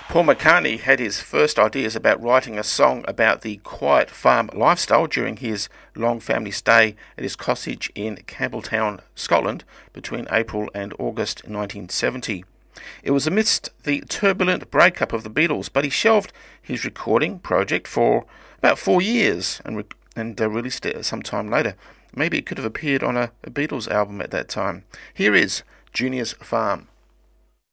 Paul McCartney had his first ideas about writing a song about the quiet farm lifestyle during his long family stay at his cottage in Campbelltown, Scotland, between April and August 1970. It was amidst the turbulent breakup of the Beatles, but he shelved his recording project for about 4 years and released it sometime later. Maybe it could have appeared on a Beatles album at that time. Here is Junior's Farm.